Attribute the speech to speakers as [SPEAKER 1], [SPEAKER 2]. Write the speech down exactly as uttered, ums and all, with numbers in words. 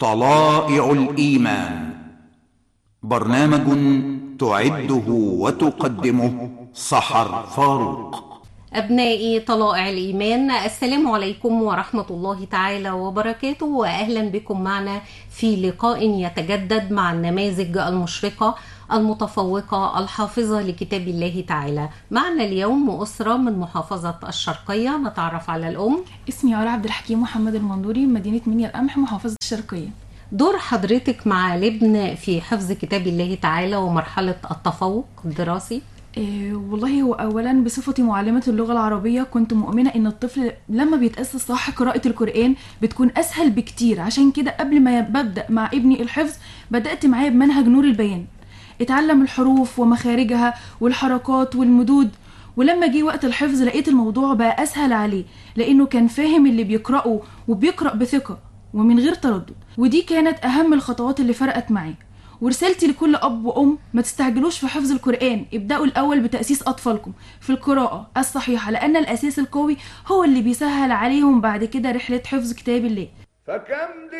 [SPEAKER 1] طلائع الإيمان، برنامج تعده وتقدمه سحر فاروق.
[SPEAKER 2] أبنائي طلائع الإيمان، السلام عليكم ورحمة الله تعالى وبركاته، وأهلا بكم معنا في لقاء يتجدد مع النماذج المشرقة المتفوقة الحافظة لكتاب الله تعالى. معنا اليوم أسرة من محافظة الشرقية، نتعرف على الأم.
[SPEAKER 3] اسمي علا عبد الحكيم محمد المنظوري من مدينة منيا القمح، محافظة الشرقية.
[SPEAKER 2] دور حضرتك مع الابن في حفظ كتاب الله تعالى ومرحلة التفوق الدراسي؟
[SPEAKER 3] إيه والله، هو أولا بصفتي معلمة اللغة العربية كنت مؤمنة إن الطفل لما بيتأسس صح قراءة القرآن بتكون أسهل بكتير. عشان كده قبل ما ببدأ مع ابني الحفظ بدأت معاه بمنهج نور البيان، اتعلم الحروف ومخارجها والحركات والمدود. ولما جه وقت الحفظ لقيت الموضوع بقى أسهل عليه، لأنه كان فاهم اللي بيقرأه وبيقرأ بثقة ومن غير تردد. ودي كانت أهم الخطوات اللي فرقت معاه. ورسالتي لكل أب وأم، ما تستعجلوش في حفظ القرآن، ابدأوا الأول بتأسيس أطفالكم في القراءة الصحيحة، لأن الأساس القوي هو اللي بيسهل عليهم بعد كده رحلة حفظ كتاب الله.
[SPEAKER 4] فكم